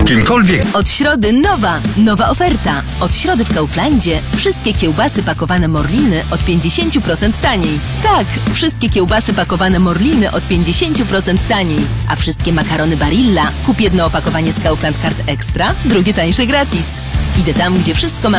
kimkolwiek. Od środy nowa oferta. Od środy w Kauflandzie wszystkie kiełbasy pakowane Morliny od 50% taniej. Tak, wszystkie kiełbasy pakowane Morliny od 50% taniej. A wszystkie makarony Barilla kup jedno opakowanie z Kaufland Card Extra, drugie tańsze gratis. Idę tam, gdzie wszystko ma